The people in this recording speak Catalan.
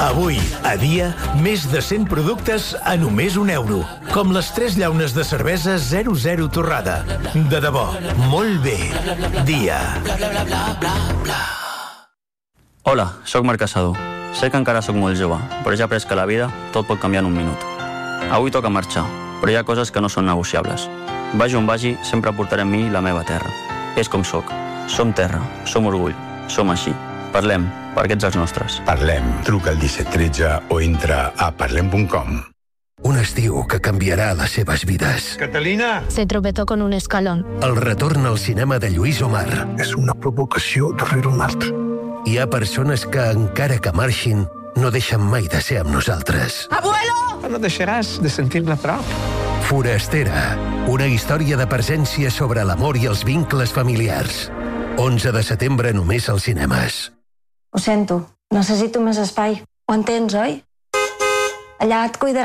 Avui, a Dia, més de 100 productes a només €1. Com les 3 llaunes de cervesa 00 torrada. De debò, molt bé. Dia. Hola, sóc Marc Caçador. Sé que encara sóc molt jove, però ja he après que a la vida tot pot canviar en un minut. Avui toca marxar, però hi ha coses que no són negociables. Vagi on vagi, sempre portaré amb mi la meva terra. És com sóc. Som terra, som orgull, som així. Parlem, perquè ets els nostres. Parlem. Truca al 1713 o entra a parlem.com. Un estiu que canviarà les seves vides. Catalina! Se tropezó con un escalón. El retorn al cinema de Lluís Omar. És una provocació darrere una altra. Hi ha persones que, encara que marxin, no deixen mai de ser amb nosaltres. ¡Abuelo! No deixaràs de sentir-la a prop. Forastera, una història de presència sobre l'amor i els vincles familiars. 11 de setembre només als cinemes. Ho sento, necessito més espai. Ho entens, oi? Allà et cuidarà.